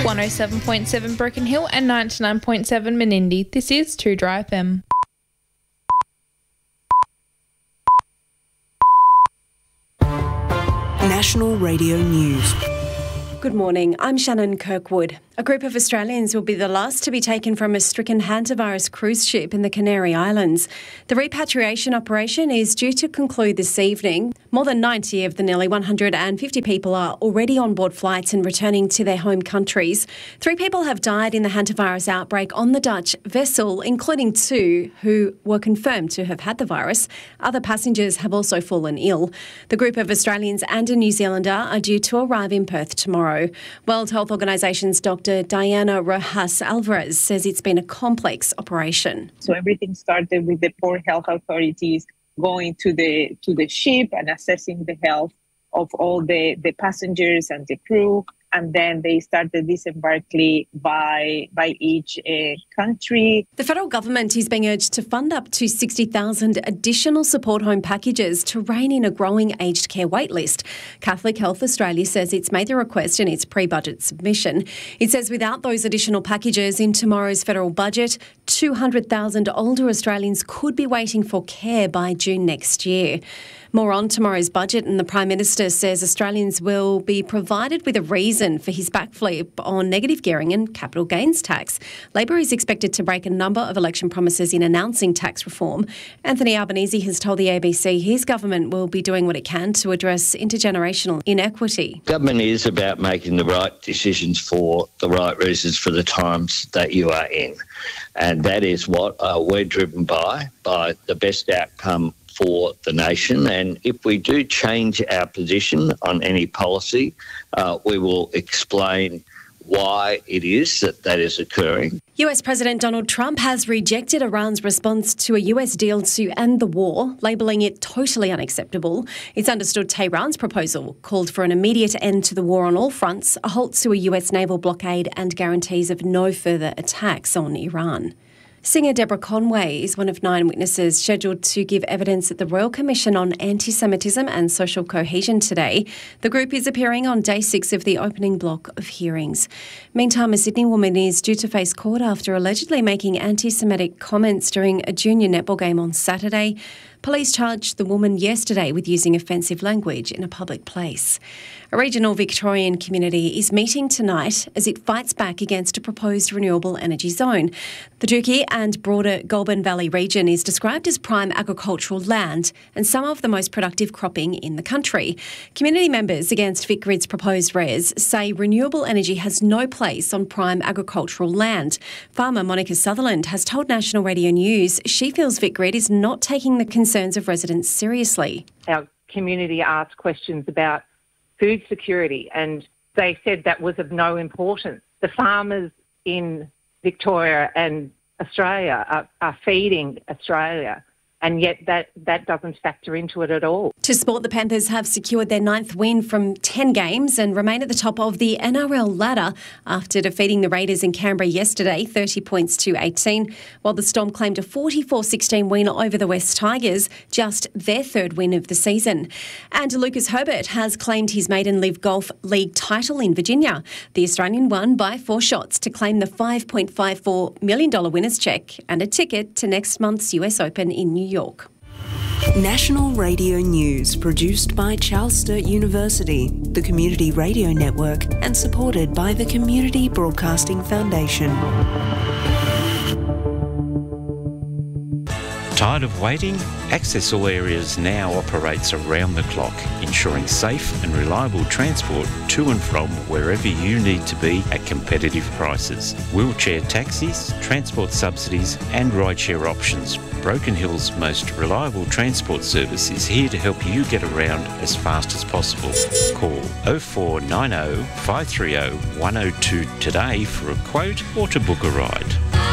107.7 Broken Hill and 99.7 Menindee. This is 2 Dry FM. National Radio News. Good morning, I'm Shannon Kirkwood. A group of Australians will be the last to be taken from a stricken hantavirus cruise ship in the Canary Islands. The repatriation operation is due to conclude this evening. More than 90 of the nearly 150 people are already on board flights and returning to their home countries. 3 people have died in the hantavirus outbreak on the Dutch vessel, including 2 who were confirmed to have had the virus. Other passengers have also fallen ill. The group of Australians and a New Zealander are due to arrive in Perth tomorrow. World Health Organisation's Dr. Diana Rojas Alvarez says it's been a complex operation. So everything started with the port health authorities going to the ship and assessing the health of all the passengers and the crew. And then they started disembarking by each country. The federal government is being urged to fund up to 60,000 additional support home packages to rein in a growing aged care waitlist. Catholic Health Australia says it's made the request in its pre-budget submission. It says without those additional packages in tomorrow's federal budget, 200,000 older Australians could be waiting for care by June next year. More on tomorrow's budget, and the Prime Minister says Australians will be provided with a reason for his backflip on negative gearing and capital gains tax. Labor is expected to break a number of election promises in announcing tax reform. Anthony Albanese has told the ABC his government will be doing what it can to address intergenerational inequity. Government is about making the right decisions for the right reasons for the times that you are in. And that is what we're driven by the best outcome for the nation. And if we do change our position on any policy, we will explain why it is that is occurring. US President Donald Trump has rejected Iran's response to a US deal to end the war, labelling it totally unacceptable. It's understood Tehran's proposal called for an immediate end to the war on all fronts, a halt to a US naval blockade and guarantees of no further attacks on Iran. Singer Deborah Conway is one of 9 witnesses scheduled to give evidence at the Royal Commission on Anti-Semitism and Social Cohesion today. The group is appearing on day 6 of the opening block of hearings. Meantime, a Sydney woman is due to face court after allegedly making anti-Semitic comments during a junior netball game on Saturday. Police charged the woman yesterday with using offensive language in a public place. A regional Victorian community is meeting tonight as it fights back against a proposed renewable energy zone. The Dookie and broader Goulburn Valley region is described as prime agricultural land and some of the most productive cropping in the country. Community members against VicGrid's proposed RES say renewable energy has no place on prime agricultural land. Farmer Monica Sutherland has told National Radio News she feels VicGrid is not taking the concerns of residents seriously. Our community asked questions about food security and they said that was of no importance. The farmers in Victoria and Australia are feeding Australia, and yet that doesn't factor into it at all. To sport, the Panthers have secured their 9th win from 10 games and remain at the top of the NRL ladder after defeating the Raiders in Canberra yesterday, 30 points to 18, while the Storm claimed a 44-16 win over the West Tigers, just their 3rd win of the season. And Lucas Herbert has claimed his maiden Live Golf League title in Virginia. The Australian won by 4 shots to claim the $5.54 million winner's cheque and a ticket to next month's US Open in New York. National Radio News, produced by Charles Sturt University, the Community Radio Network, and supported by the Community Broadcasting Foundation. Tired of waiting? Access All Areas now operates around the clock, ensuring safe and reliable transport to and from wherever you need to be at competitive prices. Wheelchair taxis, transport subsidies and rideshare options. Broken Hill's most reliable transport service is here to help you get around as fast as possible. Call 0490 530 102 today for a quote or to book a ride.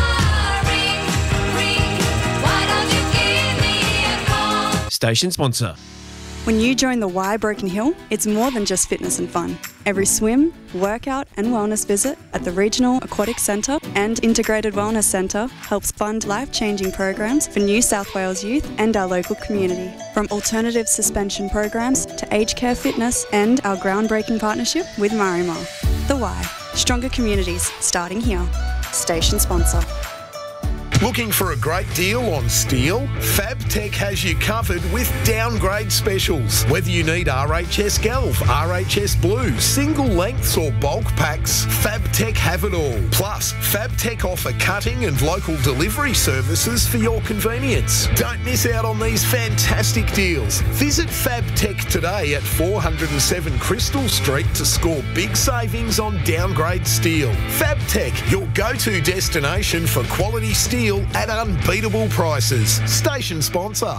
Station sponsor. When you join the Y Broken Hill, it's more than just fitness and fun. Every swim, workout and wellness visit at the Regional Aquatic Centre and Integrated Wellness Centre helps fund life-changing programs for New South Wales youth and our local community. From alternative suspension programs to aged care fitness and our groundbreaking partnership with Marimar. The Y. Stronger communities, starting here. Station sponsor. Looking for a great deal on steel? FabTech has you covered with downgrade specials. Whether you need RHS Galv, RHS Blue, single lengths or bulk packs, FabTech have it all. Plus, FabTech offer cutting and local delivery services for your convenience. Don't miss out on these fantastic deals. Visit FabTech today at 407 Crystal Street to score big savings on downgrade steel. FabTech, your go-to destination for quality steel at unbeatable prices. Station sponsor.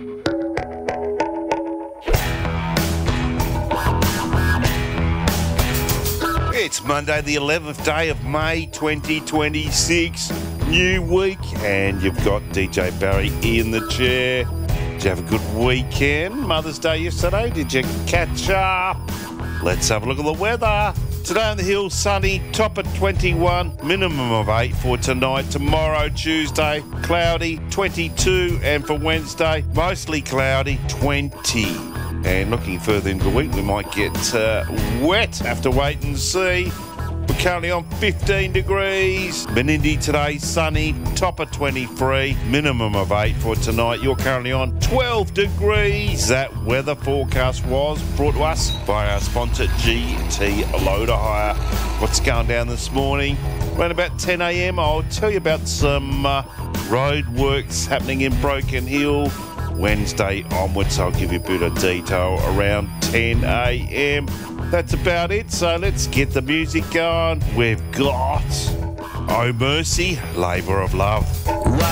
It's Monday, the 11th day of May 2026. New week, and you've got DJ Barry in the chair. Did you have a good weekend? Mother's Day yesterday. Did you catch up? Let's have a look at the weather. Today on the hill, sunny, top at 21, minimum of 8 for tonight. Tomorrow, Tuesday, cloudy, 22, and for Wednesday, mostly cloudy, 20. And looking further into the week, we might get wet. Have to wait and see. We're currently on 15 degrees. Menindee today, sunny, top of 23, minimum of 8 for tonight. You're currently on 12 degrees. That weather forecast was brought to us by our sponsor, GT Loader Hire. What's going down this morning? Around about 10 a.m, I'll tell you about some road works happening in Broken Hill. Wednesday onwards, I'll give you a bit of detail around 10 a.m. That's about it, so let's get the music going. We've got Oh Mercy, Labour of Love.